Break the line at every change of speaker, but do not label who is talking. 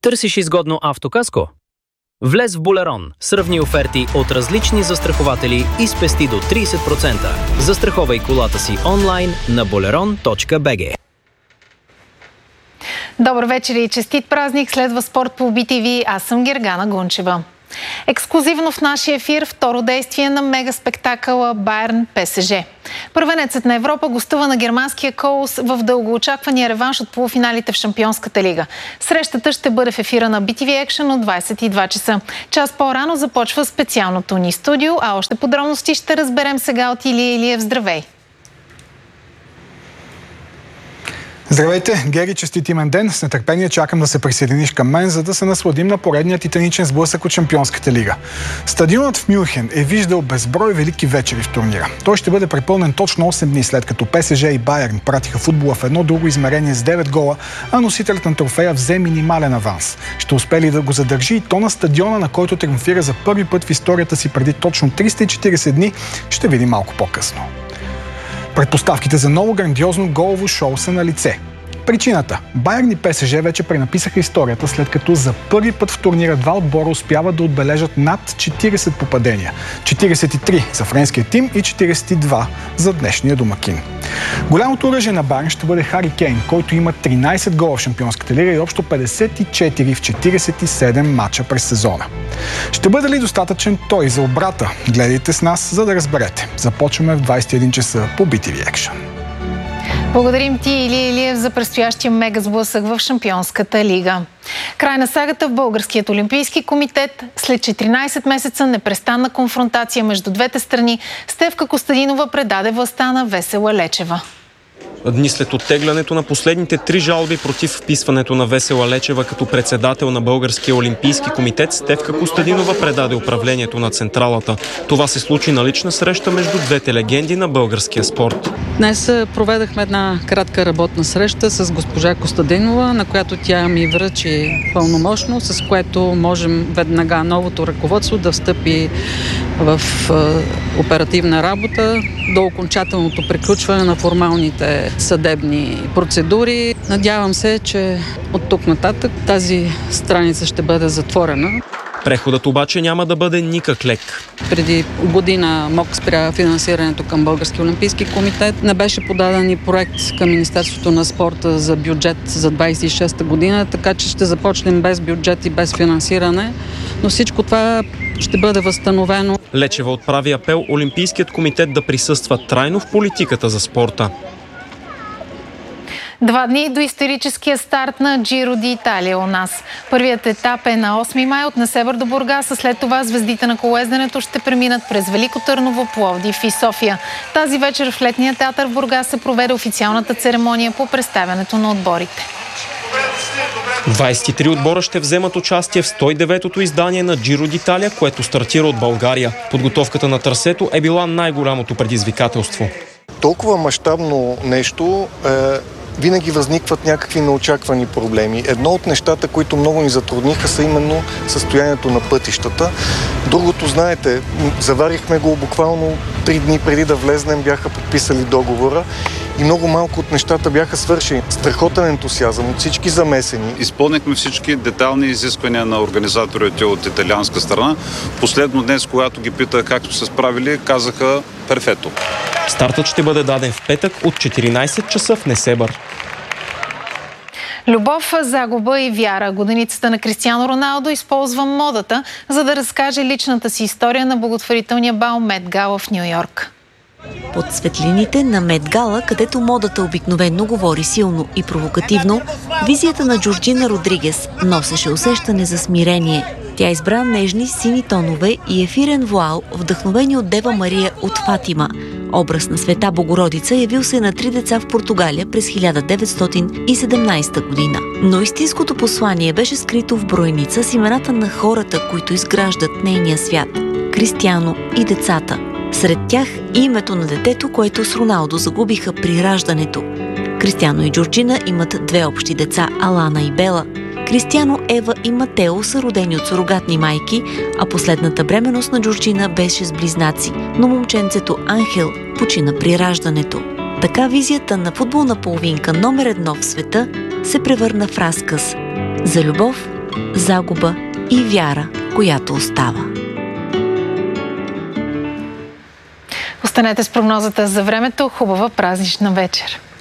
Търсиш изгодно автокаско? Влез в Болерон, сравни оферти от различни застрахователи и спести до 30%. Застраховай колата си онлайн на boleron.bg.
Добър вечер и честит празник. Следва спорт по BTV. Аз съм Гергана Гунчева. Ексклузивно в нашия ефир второ действие на мега спектакъла Байерн ПСЖ. Първенецът на Европа гостува на германския Коулс в дългоочаквания реванш от полуфиналите в Шампионската лига. Срещата ще бъде в ефира на BTV Action от 22 часа. Час по-рано започва специалното ни студио, а още подробности ще разберем сега от Илия Илиев. Здравей!
Здравейте, Гери, честит имен ден. С нетърпение чакам да се присъединиш към мен, за да се насладим на поредния титаничен сблъсък от Шампионската лига. Стадионът в Мюнхен е виждал безброй велики вечери в турнира. Той ще бъде препълнен точно 8 дни след като ПСЖ и Байерн пратиха футбола в едно друго измерение с 9 гола, а носителят на трофея взе минимален аванс. Ще успее ли да го задържи и то на стадиона, на който триумфира за първи път в историята си преди точно 340 дни, ще видим малко по-късно. Предпоставките за ново грандиозно голово шоу са на лице. Причината – Байерн и ПСЖ вече пренаписаха историята, след като за първи път в турнира два отбора успяват да отбележат над 40 попадения. 43 за френския тим и 42 за днешния домакин. Голямото оръжие на Байерн ще бъде Хари Кейн, който има 13 гола в Шампионската лига и общо 54 в 47 мача през сезона. Ще бъде ли достатъчен той за обрата? Гледайте с нас, за да разберете. Започваме в 21 часа по BTV Action.
Благодарим ти, Илия Илиев, за предстоящия мега сблъсък в Шампионската лига. Край на сагата в Българският олимпийски комитет. След 14 месеца непрестанна конфронтация между двете страни, Стефка Костадинова предаде властта на Весела Лечева.
Дни след оттеглянето на последните 3 жалби против вписването на Весела Лечева като председател на Българския олимпийски комитет, Стефка Костадинова предаде управлението на централата. Това се случи на лична среща между двете легенди на българския спорт.
Днес проведахме една кратка работна среща с госпожа Костадинова, на която тя ми връчи пълномощно, с което можем веднага новото ръководство да встъпи в оперативна работа до окончателното приключване на формалните съдебни процедури. Надявам се, че от тук нататък тази страница ще бъде затворена.
Преходът обаче няма да бъде никак лек.
Преди година МОК спря финансирането към Българския олимпийски комитет. Не беше подаден и проект към Министерството на спорта за бюджет за 26-та година, така че ще започнем без бюджет и без финансиране. Но всичко това ще бъде възстановено.
Лечева отправи апел Олимпийският комитет да присъства трайно в политиката за спорта.
2 дни до историческия старт на Джиро ди Италия у нас. Първият етап е на 8 май от Несебър до Бургас, а след това звездите на колоезденето ще преминат през Велико Търново, Пловдив и София. Тази вечер в летния театър в Бургас се проведе официалната церемония по представянето на отборите.
23 отбора ще вземат участие в 109-то издание на Джиро ди Италия, което стартира от България. Подготовката на трасето е била най-голямото предизвикателство.
Толкова мащабно нещо винаги възникват някакви неочаквани проблеми. Едно от нещата, които много ни затрудниха, са именно състоянието на пътищата. Другото, знаете, заварихме го буквално 3 дни преди да влезнем, бяха подписали договора и много малко от нещата бяха свършени. Страхотен ентусиазъм от всички замесени.
Изпълнихме всички детайлни изисквания на организаторите от италианска страна. Последно днес, когато ги питах как се справили, казаха перфето.
Стартът ще бъде даден в петък от 14 часа в Несебър.
Любов, загуба и вяра. Годеницата на Кристиано Роналдо използва модата, за да разкаже личната си история на благотворителния бал Мет Гала в Ню Йорк.
Под светлините на Мет Гала, където модата обикновено говори силно и провокативно, визията на Джорджина Родригес носеше усещане за смирение. Тя избра нежни сини тонове и ефирен вуал, вдъхновени от Дева Мария от Фатима. Образ на Света Богородица явил се на 3 деца в Португалия през 1917 година. Но истинското послание беше скрито в броеница с имената на хората, които изграждат нейния свят – Кристиано и децата. Сред тях и името на детето, което с Роналдо загубиха при раждането. Кристиано и Джорджина имат 2 общи деца – Алана и Бела. Кристиано, Ева и Матео са родени от сурогатни майки, а последната бременност на Джорджина беше с близнаци, но момченцето Анхел почина при раждането. Така визията на футболна половинка номер 1 в света се превърна в разказ за любов загуба и вяра, която остава.
Останете с прогнозата за времето. Хубава празнична вечер!